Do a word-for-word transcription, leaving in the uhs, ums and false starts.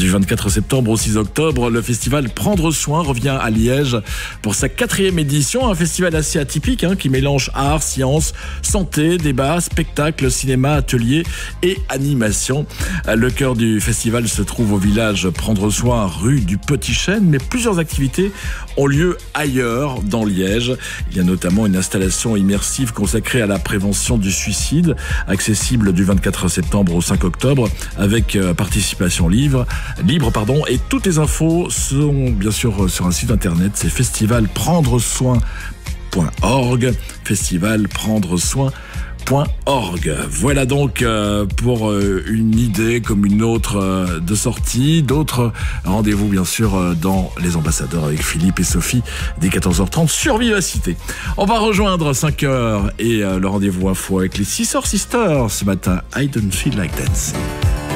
Du vingt-quatre septembre au six octobre, le festival Prendre Soin revient à Liège pour sa quatrième édition. Un festival assez atypique hein, qui mélange art, science, santé, débat, spectacle, cinéma, atelier et animation. Le cœur du festival se trouve au village Prendre Soin, rue du Petit Chêne, mais plusieurs activités ont lieu ailleurs dans Liège. Il y a notamment une installation immersive consacrée à la prévention du suicide, accessible du vingt-quatre septembre au cinq octobre, avec euh, participation libre, libre pardon, et toutes les infos sont bien sûr sur un site internet, c'est festival prendre soin point org, festival prendre soin point org. Voilà donc euh, pour euh, une idée comme une autre euh, de sortie. D'autres rendez-vous bien sûr euh, dans Les Ambassadeurs avec Philippe et Sophie dès quatorze heures trente sur Vivacité. On va rejoindre cinq heures et euh, le rendez-vous info avec les Scissor Sisters ce matin. I don't feel like dancing.